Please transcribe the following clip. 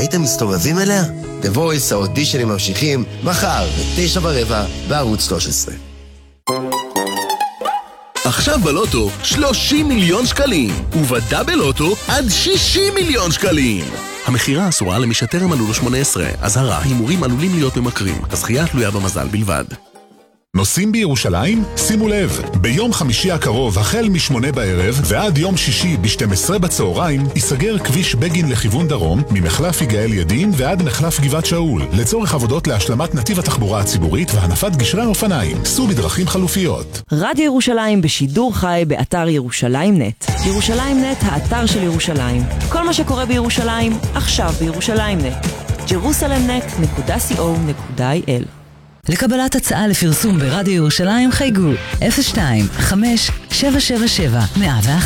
הייתם מסתובבים אליה? The Voice האודישנים ממשיכים מחר ב-9:15 בערוץ 13. עכשיו בלוטו 30 מיליון שקלים, ובדאבל לוטו עד 60 מיליון שקלים. המחירה אסורה למי שטרם מלאו לו 18. אזהרה, הימורים עלולים להיות ממכרים. הזכייה תלויה במזל בלבד. נוסעים בירושלים? שימו לב, ביום חמישי הקרוב החל מ8 בערב ועד יום שישי ב12 בצהריים ייסגר כביש בגין לכיוון דרום ממחלף יגאל ידין ועד מחלף גבעת שאול לצורך עבודות להשלמת נתיב התחבורה הציבורית והנפת גשרי האופניים. סעו בדרכים חלופיות. רדיו ירושלים בשידור חי באתר ירושלים נט. ירושלים נט, האתר של ירושלים. כל מה שקורה בירושלים עכשיו בירושלים נט. jerusalemnet.co.il. לקבלת הצעה לפרסום ברדיו ירושלים חייגו 02-5-777-101